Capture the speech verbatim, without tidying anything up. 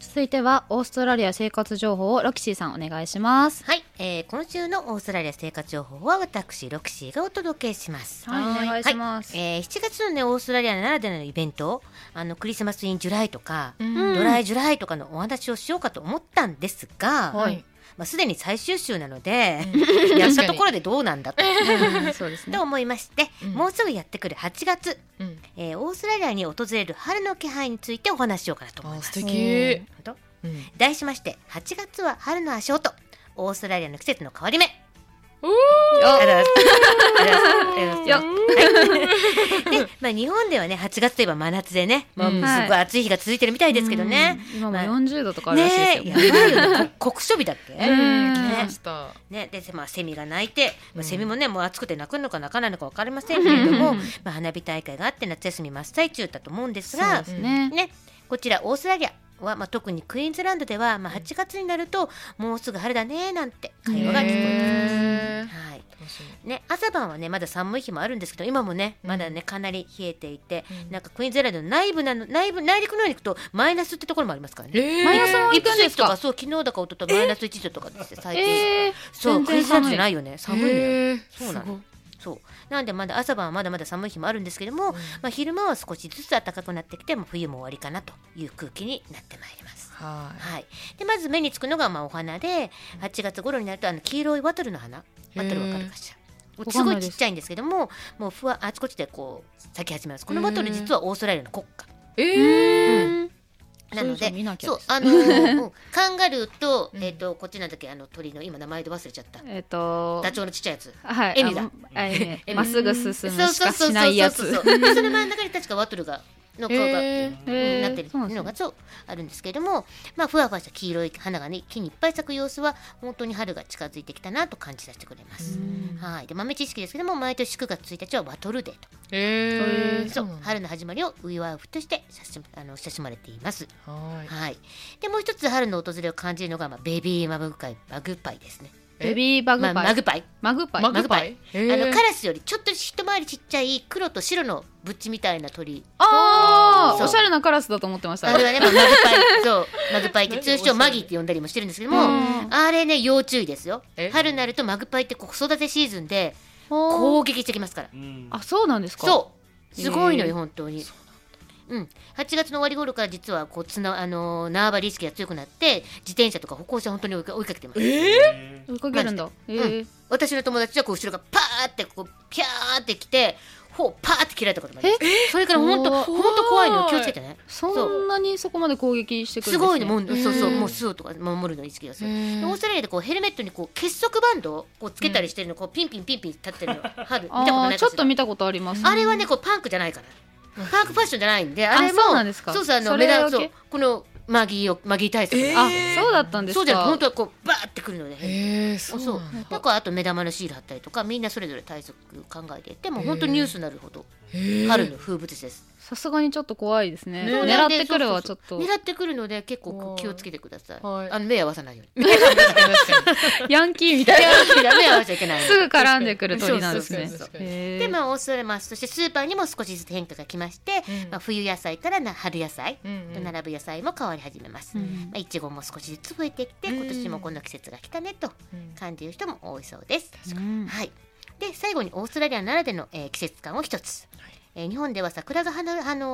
続いてはオーストラリア生活情報をロキシーさんお願いします。 はい、えー、今週のオーストラリア生活情報は私ロキシーがお届けします。 はい、お願いします。 はい、えー、しちがつのねオーストラリアならではのイベント、あのクリスマスインジュライとか、うん、ドライジュライとかのお話をしようかと思ったんですが、はい、まあ、すでに最終週なので、うん、やったところでどうなんだとそうですね、と思いまして、うん、もうすぐやってくるはちがつ、うん、えー、オーストラリアに訪れる春の気配についてお話ししようかなと思います。 素敵、 うん、題しましてはちがつは春の足音、オーストラリアの季節の変わり目。おーあらあで、まあ、日本ではねはちがつといえば真夏でね、うん、もうすごい暑い日が続いてるみたいですけどね、 うん、今もよんじゅうどとかあるらしいですよ、 ね、やばいよね酷暑日だっけ、 うん聞きました、 ね、で、まあ、セミが鳴いて、まあ、セミもねもう暑くて鳴くのか鳴かないのか分かりませんけれども、まあ、花火大会があって夏休み真っ最中だと思うんですが、 そうですね、 ね、こちらオーストラリアは、まあ、特にクイーンズランドでは、まあ、はちがつになるともうすぐ春だねなんて会話が聞こえてます。はいね、朝晩はねまだ寒い日もあるんですけど、今もねまだねかなり冷えていて、うん、なんかクイーンズランドの内部なの内部内陸の方に行くとマイナスってところもありますからね、 えー、マイナスも行くんですか。 そう昨日だか一昨日マイナスいちどとかです最低、えー、そうクイーンズランドじゃないよね、寒いのよ、えー、そうなの。そうなんでまだ朝晩はまだまだ寒い日もあるんですけども、うん、まあ、昼間は少しずつ暖かくなってきて、もう冬も終わりかなという空気になってまいります。はい、はい、でまず目につくのがまあお花で、はちがつ頃になるとあの黄色いワトルの花、ワトルわかるかしら。すごいちっちゃいんですけども、もうふわあちこちでこう咲き始めます。このワトル実はオーストラリアの国歌、えーうん、なのでそうあのーうん、カンガルーと、えー、とこっちなんだっけあの鳥の今名前で忘れちゃった、えー、とダチョウのちっちゃいやつ、はい、エミだまっすぐ進むしかしないやつ、 その真ん中に確かワトルがの顔が、えー、なってるのがそうあるんですけれども、まあ、ふわふわした黄色い花がね木にいっぱい咲く様子は本当に春が近づいてきたなと感じさせてくれます。はい、で豆知識ですけども、毎年しくがつついたちはワトルデーと、えー、そう春の始まりを祝う日として親しまれています。はい、はい、でもう一つ春の訪れを感じるのが、まあ、ベビーマグパイマグパイですね。 ベビーバグパイ、 まあ、マグパイマグパイマグパイあのカラスよりちょっと一回りちっちゃい黒と白のブッチみたいな鳥。 ああおしゃれなカラスだと思ってました。 あれはね、まあ、マグパイそうマグパイって通称マギって呼んだりもしてるんですけども、あれね要注意ですよ。春になるとマグパイって子育てシーズンで攻撃してきますから。 あ、そうなんですか。 そうすごいのよ本当に。うん、はちがつの終わり頃から実はこうつな、あのー、縄張り意識が強くなって自転車とか歩行者本当に追いか、追いかけてます。 えー、追いかけるんだ、えーうん、私の友達はこう後ろがパーってこうピャーってきてほうパーって切られたこともあります。それから本当本当怖いの気をつけてね。 そんなにそこまで攻撃してくるんですね。 すごいねもうそうそうもう巣とか守るの意識がする。オーストラリアでこうヘルメットにこう結束バンドをこうつけたりしてるの、こうピンピンピンピン立ってるの春見たことないかしら。 ちょっと見たことあります。 あれはねこうパンクじゃないから。パークファッションじゃないんで、あれもそうなんですか。 そうそうあの目立つこのマギーをマギー対策、えー、あそうだったんですか。 そうじゃない本当はこうバーってくるので、 えー、そうなんだ。 だからあと目玉のシール貼ったりとかみんなそれぞれ対策考えていてもう本当にニュースになるほど春の風物詩です。 さすがにちょっと怖いですね。ね狙ってくるはちょっと狙ってくるので結構気をつけてください。あの目合わさないようにヤンキーみたいな目合わせちゃいけないすぐ絡んでくる鳥なんですね。 でまあオーストラリア、まあ、そしてスーパーにも少しずつ変化が来まして、うん、まあ、冬野菜からな春野菜と並ぶ野菜も変わり始めます。いちごも少しずつ増えてきて、うん、今年もこんな季節が来たねと感じる人も多いそうです。うん、はい、で最後にオーストラリアならでの、えー、季節感を一つ、はい、えー、日本では桜が花あの